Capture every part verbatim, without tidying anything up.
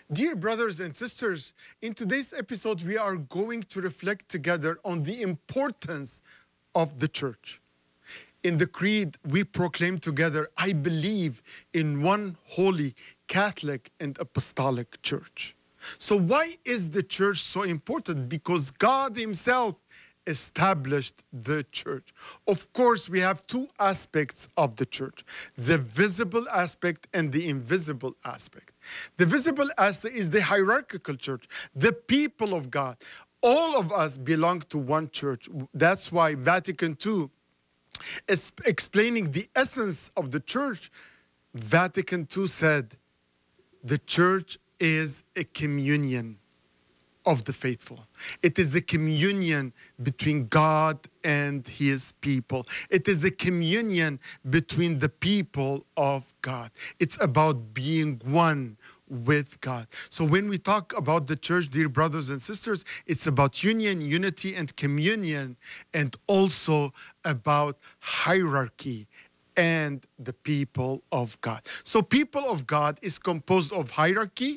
Dear brothers and sisters, in today's episode, we are going to reflect together on the importance of the church. In the Creed, we proclaim together, I believe in one holy, Catholic, and Apostolic Church. So why is the church so important? Because God Himself established the church. Of course, we have two aspects of the church, the visible aspect and the invisible aspect. The visible aspect is the hierarchical church, the people of God. All of us belong to one church. That's why Vatican two is explaining the essence of the church. Vatican two said, the church is a communion of the faithful. It is a communion between God and His people. It is a communion between the people of God. It's about being one with God. So when we talk about the church, dear brothers and sisters, it's about union, unity, and communion, and also about hierarchy and the people of God. So people of God is composed of hierarchy,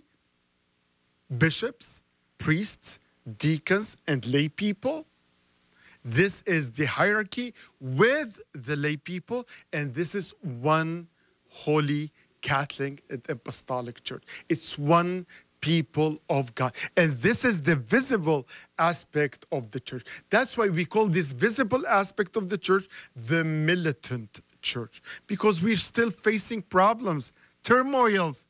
bishops, priests, deacons, and lay people. This is the hierarchy with the lay people, and this is one holy Catholic and Apostolic Church. It's one people of God. And this is the visible aspect of the church. That's why we call this visible aspect of the church the militant church, because we're still facing problems, turmoils,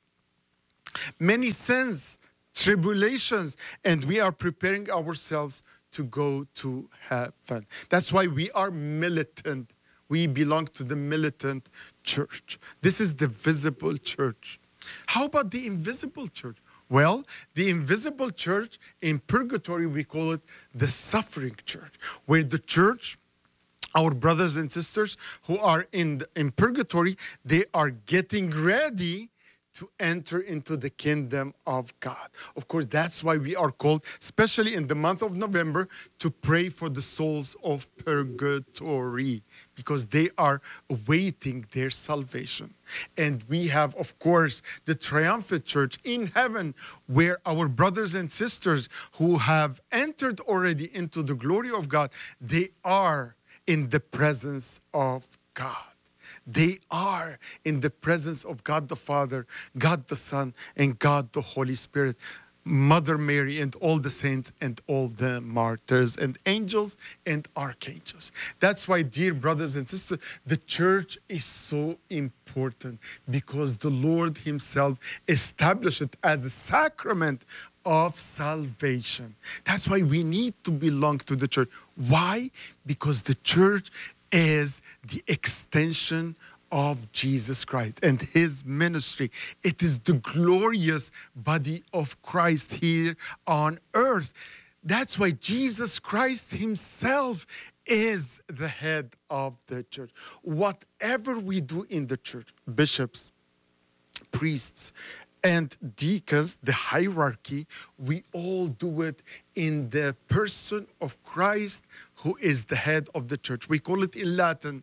many sins, tribulations, and we are preparing ourselves to go to heaven. That's why we are militant. We belong to the militant church. This is the visible church. How about the invisible church? Well, the invisible church, in purgatory, we call it the suffering church, where the church, our brothers and sisters who are in, the, in purgatory, they are getting ready to enter into the kingdom of God. Of course, that's why we are called, especially in the month of November, to pray for the souls of purgatory, because they are awaiting their salvation. And we have, of course, the triumphant church in heaven, where our brothers and sisters who have entered already into the glory of God, they are in the presence of God. They are in the presence of God the Father, God the Son, and God the Holy Spirit, Mother Mary, and all the saints, and all the martyrs, and angels, and archangels. That's why, dear brothers and sisters, the church is so important, because the Lord Himself established it as a sacrament of salvation. That's why we need to belong to the church. Why? Because the church is the extension of Jesus Christ and His ministry. It is the glorious body of Christ here on earth. That's why Jesus Christ Himself is the head of the church. Whatever we do in the church, bishops, priests, and deacons, the hierarchy, we all do it in the person of Christ, who is the head of the church. We call it in Latin,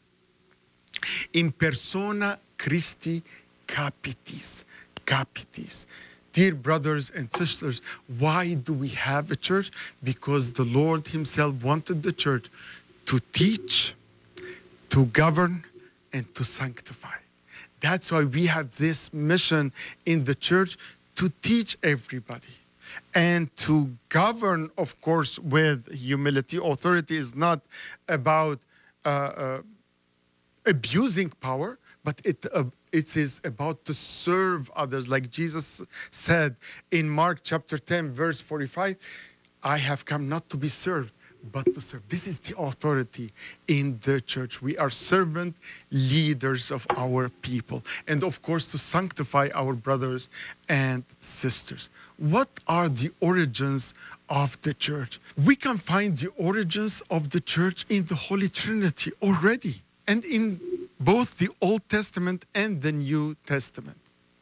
in persona Christi capitis. Capitis. Dear brothers and sisters, why do we have a church? Because the Lord Himself wanted the church to teach, to govern, and to sanctify. That's why we have this mission in the church, to teach everybody and to govern, of course, with humility. Authority is not about uh, uh, abusing power, but it, uh, it is about to serve others. Like Jesus said in Mark chapter ten, verse forty-five, I have come not to be served, but to serve. This is the authority in the church. We are servant leaders of our people. And of course, to sanctify our brothers and sisters. What are the origins of the church? We can find the origins of the church in the Holy Trinity already, and in both the Old Testament and the New Testament.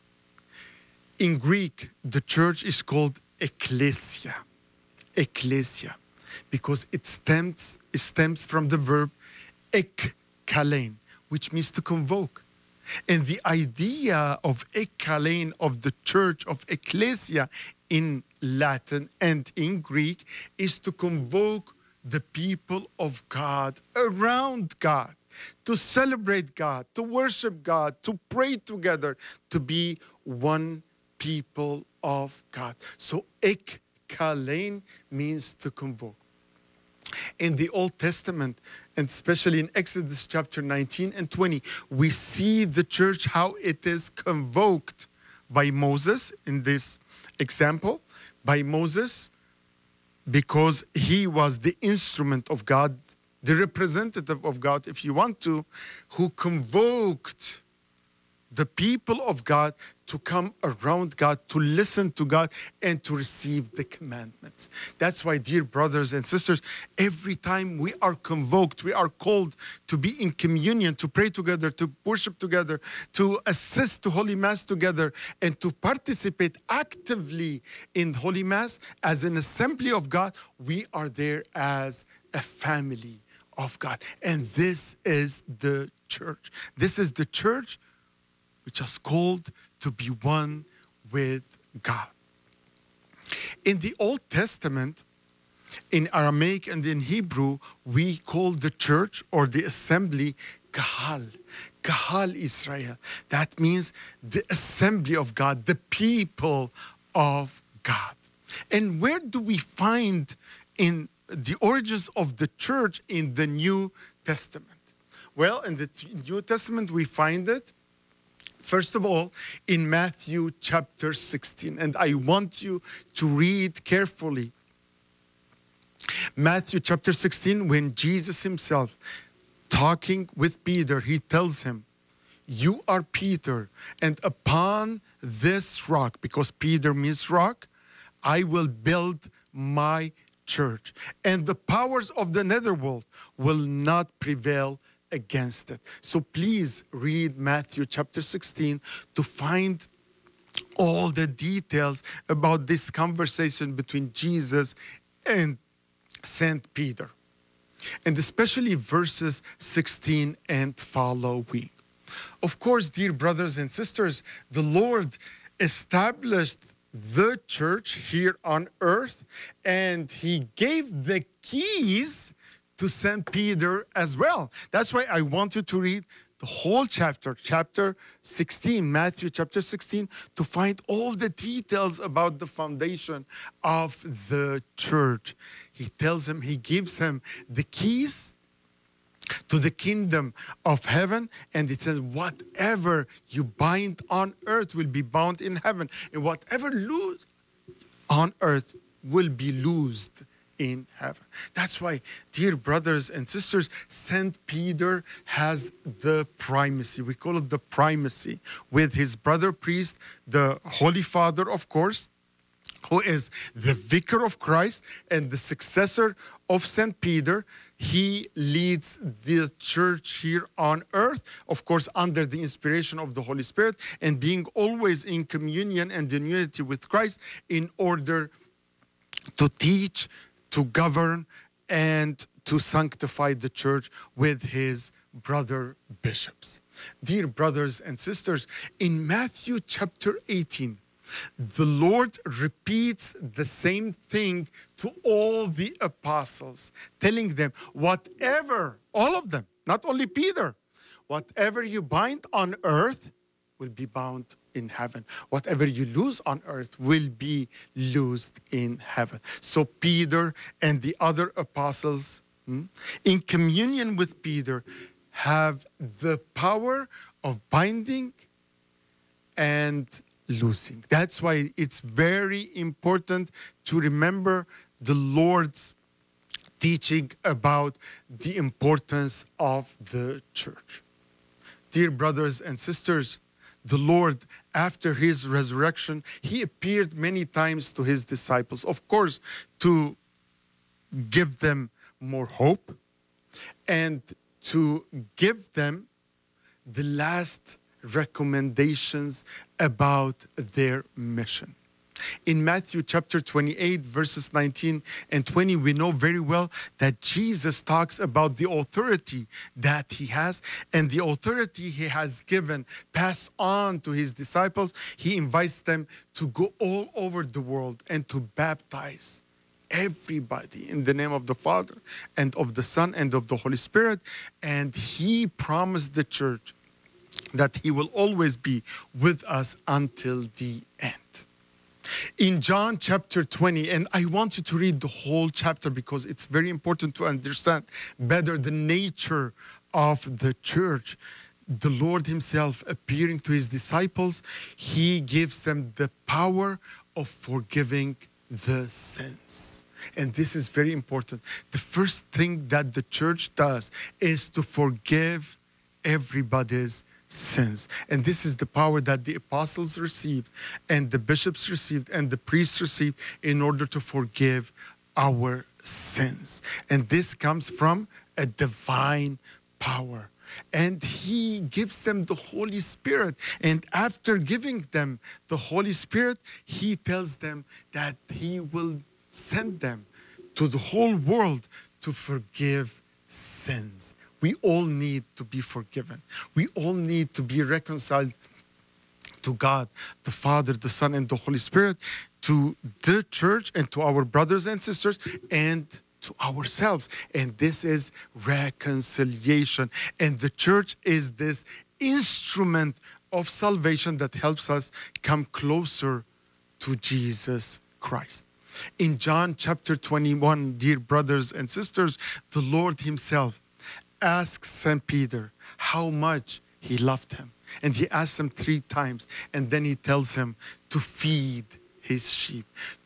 In Greek, the church is called ecclesia. Ecclesia. Because it stems, it stems from the verb ekkalein, which means to convoke. And the idea of ekkalein, of the church, of ecclesia in Latin and in Greek, is to convoke the people of God around God, to celebrate God, to worship God, to pray together, to be one people of God. So ekkalein means to convoke. In the Old Testament, and especially in Exodus chapter nineteen and twenty, we see the church, how it is convoked by Moses in this example, by Moses, because he was the instrument of God, the representative of God, if you want to, who convoked the people of God to come around God, to listen to God, and to receive the commandments. That's why, dear brothers and sisters, every time we are convoked, we are called to be in communion, to pray together, to worship together, to assist to Holy Mass together, and to participate actively in Holy Mass as an assembly of God. We are there as a family of God. And this is the church. This is the church which is called to be one with God. In the Old Testament, in Aramaic and in Hebrew, we call the church or the assembly Kahal. Kahal Israel. That means the assembly of God, the people of God. And where do we find in the origins of the church in the New Testament? Well, in the New Testament, we find it first of all, in Matthew chapter sixteen, and I want you to read carefully. Matthew chapter sixteen, when Jesus himself, talking with Peter, he tells him, "You are Peter, and upon this rock," because Peter means rock, "I will build my church, and the powers of the netherworld will not prevail against it." So please read Matthew chapter sixteen to find all the details about this conversation between Jesus and Saint Peter, and especially verses sixteen and following. Of course, dear brothers and sisters, the Lord established the church here on earth, and he gave the keys to Saint Peter as well. That's why I want you to read the whole chapter, chapter sixteen, Matthew chapter sixteen, to find all the details about the foundation of the church. He tells him, he gives him the keys to the kingdom of heaven, and it says, whatever you bind on earth will be bound in heaven, and whatever loose on earth will be loosed in heaven. That's why, dear brothers and sisters, Saint Peter has the primacy. We call it the primacy with his brother priest, the Holy Father, of course, who is the vicar of Christ and the successor of Saint Peter. He leads the church here on earth, of course, under the inspiration of the Holy Spirit, and being always in communion and in unity with Christ in order to teach, to govern, and to sanctify the church with his brother bishops. Dear brothers and sisters, in Matthew chapter eighteen, the Lord repeats the same thing to all the apostles, telling them, whatever, all of them, not only Peter, whatever you bind on earth will be bound in heaven. Whatever you lose on earth will be loosed in heaven. So Peter and the other apostles, hmm, in communion with Peter, have the power of binding and loosing. That's why it's very important to remember the Lord's teaching about the importance of the church. Dear brothers and sisters, the Lord, after his resurrection, he appeared many times to his disciples, of course, to give them more hope and to give them the last recommendations about their mission. In Matthew chapter twenty-eight, verses nineteen and twenty, we know very well that Jesus talks about the authority that he has and the authority he has given, passed on to his disciples. He invites them to go all over the world and to baptize everybody in the name of the Father and of the Son and of the Holy Spirit. And he promised the church that he will always be with us until the end. In John chapter twenty, and I want you to read the whole chapter because it's very important to understand better the nature of the church. The Lord himself appearing to his disciples, he gives them the power of forgiving the sins. And this is very important. The first thing that the church does is to forgive everybody's sins. And this is the power that the apostles received and the bishops received and the priests received in order to forgive our sins. And this comes from a divine power. And he gives them the Holy Spirit. And after giving them the Holy Spirit, he tells them that he will send them to the whole world to forgive sins. We all need to be forgiven. We all need to be reconciled to God, the Father, the Son, and the Holy Spirit, to the church and to our brothers and sisters, and to ourselves. And this is reconciliation. And the church is this instrument of salvation that helps us come closer to Jesus Christ. In John chapter twenty-one, dear brothers and sisters, the Lord himself asks Saint Peter how much he loved him. And he asks him three times. And then he tells him to feed his sheep,